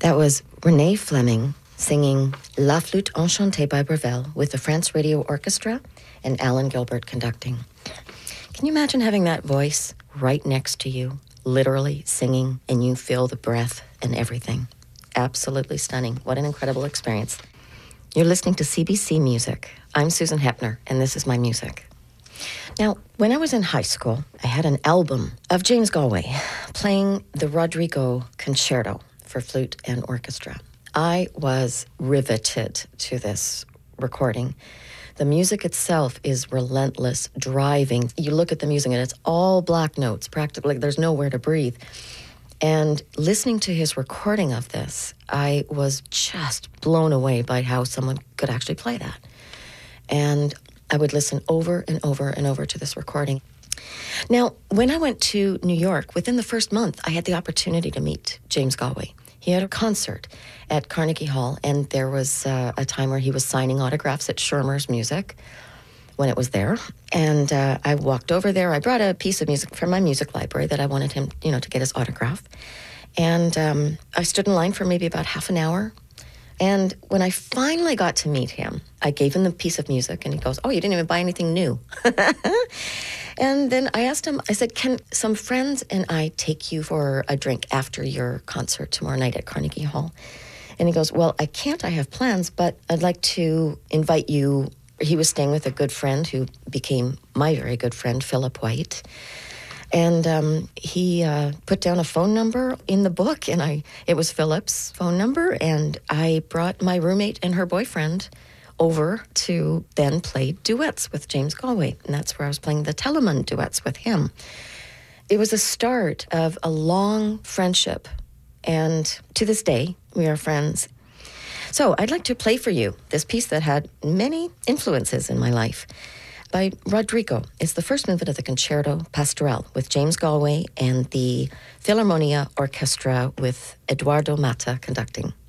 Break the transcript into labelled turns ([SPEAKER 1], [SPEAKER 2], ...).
[SPEAKER 1] That was Renee Fleming singing La Flûte Enchantée by Breville with the France Radio Orchestra and Alan Gilbert conducting. Can you imagine having that voice right next to you, literally singing, and you feel the breath and everything? Absolutely stunning. What an incredible experience. You're listening to CBC Music. I'm Susan Hepner, and this is my music. Now, when I was in high school, I had an album of James Galway playing the Rodrigo Concerto for flute and orchestra. I was riveted to this recording. The music itself is relentless, driving. You look at the music and it's all black notes, practically. There's nowhere to breathe. And listening to his recording of this, I was just blown away by how someone could actually play that. And I would listen over and over and over to this recording. Now, when I went to New York, within the first month, I had the opportunity to meet James Galway. He had a concert at Carnegie Hall, and there was a time where he was signing autographs at Schirmer's Music when it was there. And I walked over there. I brought a piece of music from my music library that I wanted him, to get his autograph. And I stood in line for maybe about half an hour. And when I finally got to meet him, I gave him the piece of music, and he goes, "Oh, you didn't even buy anything new." And then I asked him, I said, "Can some friends and I take you for a drink after your concert tomorrow night at Carnegie Hall?" And he goes, "Well, I can't. I have plans, but I'd like to invite you." He was staying with a good friend who became my very good friend, Philip White. And he put down a phone number in the book, and it was Philip's phone number, and I brought my roommate and her boyfriend over to then play duets with James Galway, and that's where I was playing the Telemann duets with him. It was a start of a long friendship, and to this day, we are friends. So I'd like to play for you this piece that had many influences in my life. By Rodrigo. It's the first movement of the Concerto Pastorale with James Galway and the Philharmonia Orchestra with Eduardo Mata conducting.